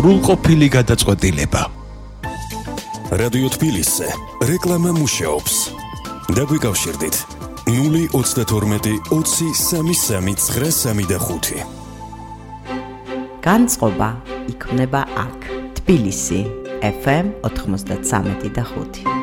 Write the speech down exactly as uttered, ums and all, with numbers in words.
სრულყოფილი გადაწყვეტილება. რადიო თბილისზე რეკლამა მუშაობს. დაგვიკავშირდით ნული ოცდათორმეტი ოცი სამი სამი ცხრა სამი და ხუთი. განწყობა იქმნება აქ, თბილისი, ეფ ემ ოთხმოცდათსამეტი და ხუთი.